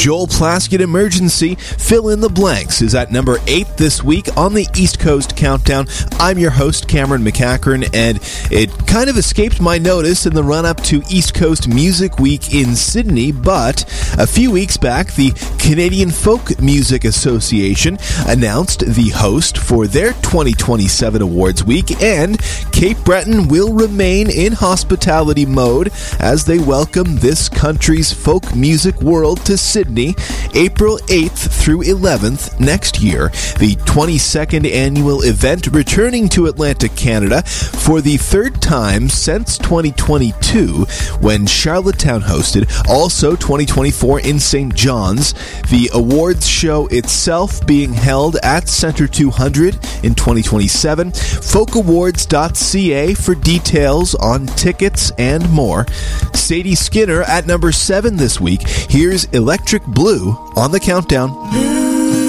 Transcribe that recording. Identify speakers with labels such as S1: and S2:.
S1: Joel Plaskett Emergency, Fill in the Blanks, is at number 8 this week on the East Coast Countdown. I'm your host, Cameron McCachran, and it kind of escaped my notice in the run-up to East Coast Music Week in Sydney, but a few weeks back, the Canadian Folk Music Association announced the host for their 2027 Awards Week, and Cape Breton will remain in hospitality mode as they welcome this country's folk music world to Sydney, April 8th through 11th next year. The 22nd annual event returning to Atlantic Canada for the third time since 2022 when Charlottetown hosted, also 2024 in St. John's. The awards show itself being held at Centre 200 in 2027. Folkawards.ca for details on tickets and more. Sadie Skinner at number 7 this week. Here's Electric Blue on the Countdown.